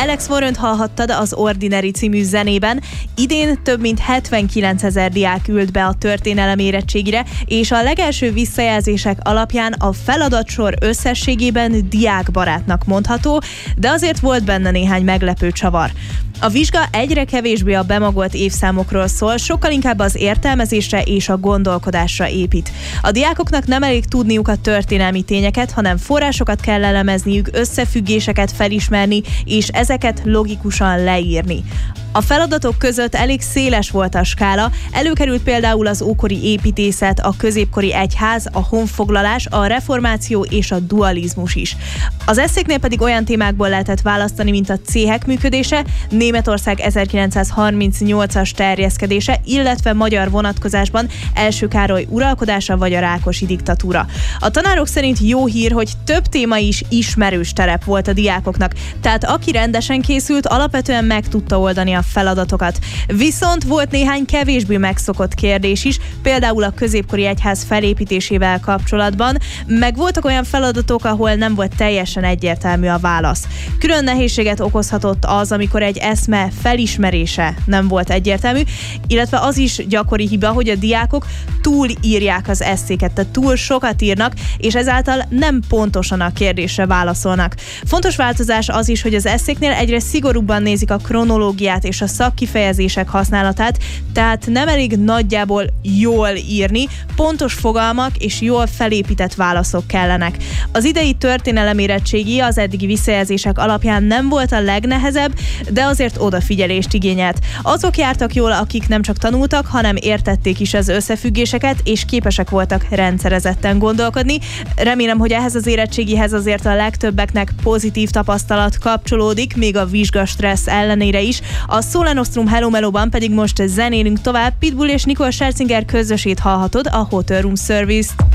Alex Warrent hallhattad az Ordinary című zenében. Idén több mint 79 000 diák ült be a történelem érettségire, és a legelső visszajelzések alapján a feladatsor összességében diákbarátnak mondható, de azért volt benne néhány meglepő csavar. A vizsga egyre kevésbé a bemagolt évszámokról szól, sokkal inkább az értelmezésre és a gondolkodásra épít. A diákoknak nem elég tudniuk a történelmi tényeket, hanem forrásokat kell elemezniük, összefüggéseket felismerni, és ezeket logikusan leírni. A feladatok között elég széles volt a skála, előkerült például az ókori építészet, a középkori egyház, a honfoglalás, a reformáció és a dualizmus is. Az esszéknél pedig olyan témákból lehetett választani, mint a céhek működése, Németország 1938-as terjeszkedése, illetve magyar vonatkozásban Első Károly uralkodása vagy a Rákosi diktatúra. A tanárok szerint jó hír, hogy több téma is ismerős terep volt a diákoknak, tehát aki rendesen készült, alapvetően meg tudta oldani a feladatokat. Viszont volt néhány kevésbé megszokott kérdés is, például a középkori egyház felépítésével kapcsolatban, meg voltak olyan feladatok, ahol nem volt teljesen egyértelmű a válasz. Külön nehézséget okozhatott az, amikor egy eszme felismerése nem volt egyértelmű, illetve az is gyakori hiba, hogy a diákok túlírják az esszéket, tehát túl sokat írnak, és ezáltal nem pontosan a kérdésre válaszolnak. Fontos változás az is, hogy az esszéknél egyre szigorúbban nézik a kronológiát és a szakkifejezések használatát, tehát nem elég nagyjából jól írni, pontos fogalmak és jól felépített válaszok kellenek. Az idei történelemérettségi az eddigi visszajelzések alapján nem volt a legnehezebb, de azért odafigyelést igényelt. Azok jártak jól, akik nem csak tanultak, hanem értették is az összefüggéseket, és képesek voltak rendszerezetten gondolkodni. Remélem, hogy ehhez az érettségihez azért a legtöbbeknek pozitív tapasztalat kapcsolódik, még a vizsgastressz ellenére is. A Solar Nostrum Hello Melóban pedig most zenélünk tovább, Pitbull és Nicole Scherzinger közösét hallhatod, a Hotel Room Service-t.